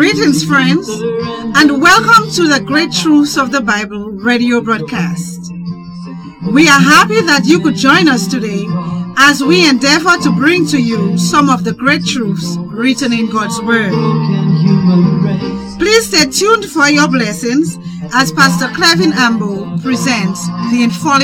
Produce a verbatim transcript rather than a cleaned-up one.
Greetings, friends, and welcome to the Great Truths of the Bible radio broadcast. We are happy that you could join us today as we endeavor to bring to you some of the great truths written in God's Word. Please stay tuned for your blessings as Pastor Clevin Ambo presents the infallible